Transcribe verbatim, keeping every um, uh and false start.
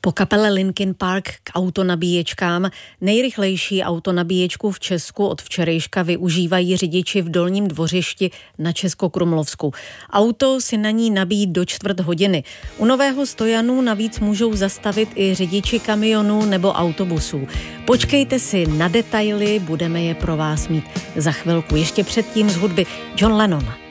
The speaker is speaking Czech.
Po kapele Linkin Park k autonabíječkám. Nejrychlejší autonabíječku v Česku od včerejška využívají řidiči v Dolním Dvořišti na Českokrumlovsku. Auto si na ní nabíjí do čtvrt hodiny. U Nového Stojanu navíc můžou zastavit i řidiči kamionů nebo autobusů. Počkejte si na detaily, budeme je pro vás mít za chvilku. Ještě předtím z hudby John Lennon.